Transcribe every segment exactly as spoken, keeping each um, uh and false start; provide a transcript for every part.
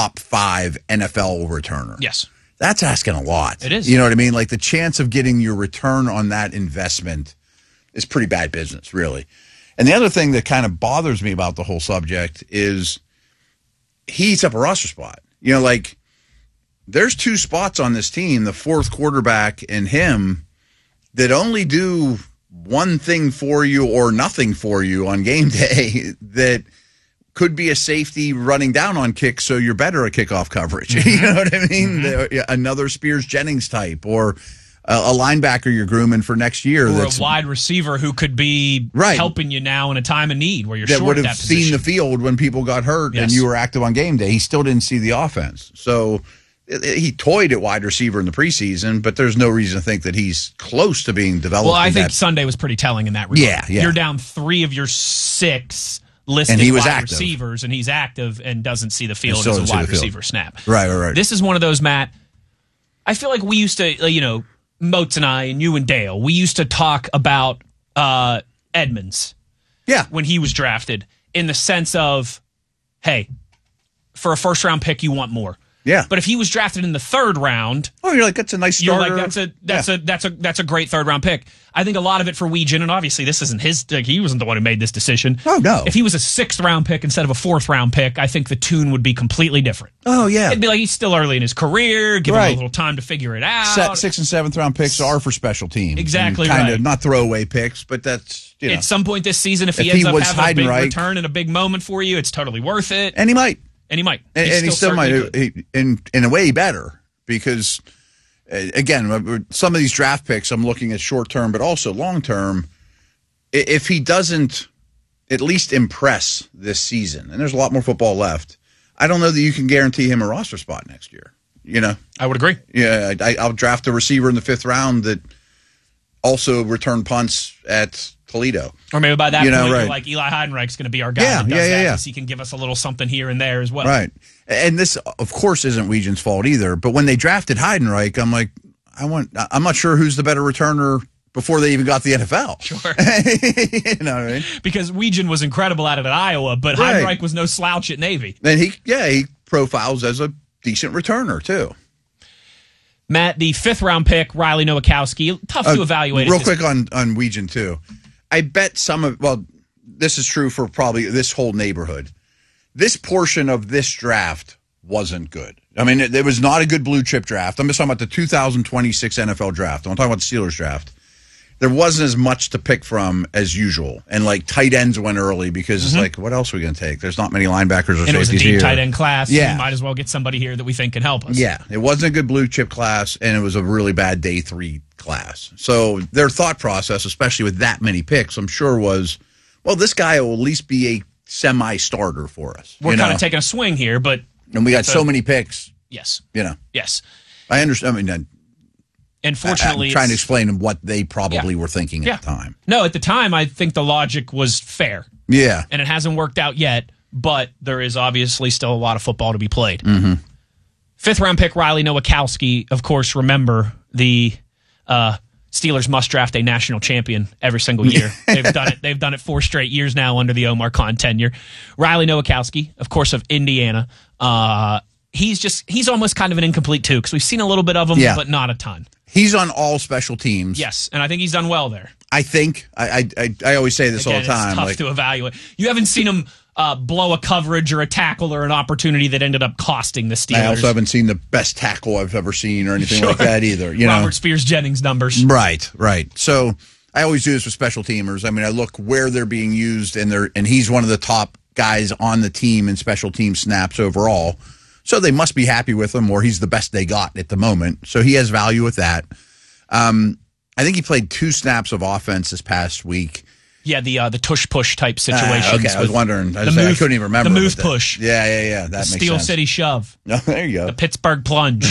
top five N F L returner. Yes. That's asking a lot. It is. You know what I mean? Like the chance of getting your return on that investment is pretty bad business, really. And the other thing that kind of bothers me about the whole subject is he eats up a roster spot. You know, like there's two spots on this team, the fourth quarterback and him, that only do one thing for you or nothing for you on game day that could be a safety running down on kicks, so you're better at kickoff coverage. Mm-hmm. You know what I mean? Mm-hmm. Another Spears-Jennings type, or a, a linebacker you're grooming for next year. Or that's a wide receiver who could be right. helping you now in a time of need where you're that short would have that seen position. the field when people got hurt yes. and you were active on game day. He still didn't see the offense. So it, it, he toyed at wide receiver in the preseason, but there's no reason to think that he's close to being developed. Well, I think that. Sunday was pretty telling in that regard. Yeah, yeah. You're down three of your six listed and he was wide active. receivers, and he's active and doesn't see the field as a wide receiver snap. Right, right, right. This is one of those, Matt. I feel like we used to, you know, Moats and I and you and Dale, we used to talk about uh, Edmonds. Yeah. When he was drafted, in the sense of, hey, for a first round pick, you want more. Yeah. But if he was drafted in the third round, oh, you're like, that's a nice starter. You're like, that's a that's yeah. a that's a that's a great third round pick. I think a lot of it for Weegen, and obviously this isn't his. Like, he wasn't the one who made this decision. Oh no! If he was a sixth round pick instead of a fourth round pick, I think the tune would be completely different. Oh yeah, it'd be like he's still early in his career. Give right. him a little time to figure it out. Set, sixth and seventh round picks are for special teams. Exactly kind right. of not throwaway picks, but that's you know. At some point this season, if, if he ends he up having a big right, return and a big moment for you, it's totally worth it. And he might. And he might. And, and he still might. He, in, in a way, better. Because, uh, again, some of these draft picks, I'm looking at short-term, but also long-term. If he doesn't at least impress this season, and there's a lot more football left, I don't know that you can guarantee him a roster spot next year. You know? I would agree. Yeah, I, I'll draft a receiver in the fifth round that also returned punts at Toledo. Or maybe by that you point, know, right. you're like, Eli Heidenreich's going to be our guy yeah, that does yeah, yeah, that yeah. because he can give us a little something here and there as well. Right. And this, of course, isn't Weegen's fault either. But when they drafted Heidenreich, I'm like, I want. I'm not sure who's the better returner before they even got the N F L. Sure. You know what I mean? Because Weegen was incredible at it at Iowa, but right. Heidenreich was no slouch at Navy. And he, yeah, he profiles as a decent returner, too. Matt, the fifth round pick, Riley Nowakowski, tough uh, to evaluate. Real quick on, on Weegen, too. I bet some of, well, this is true for probably this whole neighborhood. This portion of this draft wasn't good. I mean, it, it was not a good blue chip draft. I'm just talking about the two thousand twenty-six N F L draft. I'm talking about the Steelers draft. There wasn't as much to pick from as usual. And, like, tight ends went early because mm-hmm. it's like, what else are we going to take? There's not many linebackers or safeties here. And it was a deep here. tight end class. Yeah. You might as well get somebody here that we think can help us. Yeah. It wasn't a good blue chip class, and it was a really bad day three class. So their thought process, especially with that many picks, I'm sure was, well, this guy will at least be a semi-starter for us. We're kind know? of taking a swing here, but... And we got so, so many picks. Yes. You know. Yes. I understand. I mean... Unfortunately, I'm trying to explain what they probably yeah. were thinking yeah. at the time. No, at the time, I think the logic was fair. Yeah. And it hasn't worked out yet, but there is obviously still a lot of football to be played. Mm-hmm. Fifth round pick, Riley Nowakowski. Of course, remember the uh, Steelers must draft a national champion every single year. They've done it. They've done it four straight years now under the Omar Khan tenure. Riley Nowakowski, of course, of Indiana. Uh, he's just he's almost kind of an incomplete too because we've seen a little bit of him, yeah. but not a ton. He's on all special teams. Yes, and I think he's done well there. I think. I I, I always say this Again, all the time. It's tough like, to evaluate. You haven't seen him uh, blow a coverage or a tackle or an opportunity that ended up costing the Steelers. I also haven't seen the best tackle I've ever seen or anything sure. like that either. You Robert know? Spears-Jennings numbers. Right, right. So I always do this with special teamers. I mean, I look where they're being used, and they're and he's one of the top guys on the team in special team snaps overall. So they must be happy with him, or he's the best they got at the moment. So he has value with that. Um, I think he played two snaps of offense this past week. Yeah, the uh, the tush push type situation. Uh, okay, I was wondering. I, was the saying, move, I couldn't even remember. The move push. Yeah, yeah, yeah. That the makes Steel sense. City shove. Oh, there you go. The Pittsburgh plunge.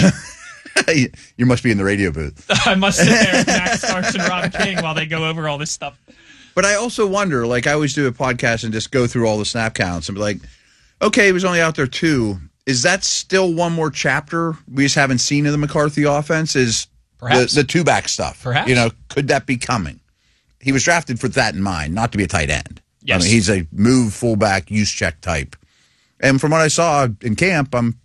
You must be in the radio booth. I must sit there with Max Starks and Rob King while they go over all this stuff. But I also wonder, like I always do a podcast and just go through all the snap counts and be like, okay, he was only out there two. Is that still one more chapter we just haven't seen in the McCarthy offense? Is Perhaps. the, the two-back stuff? Perhaps. You know, could that be coming? He was drafted for that in mind, not to be a tight end. Yes. I mean, he's a move fullback, use check type. And from what I saw in camp, I'm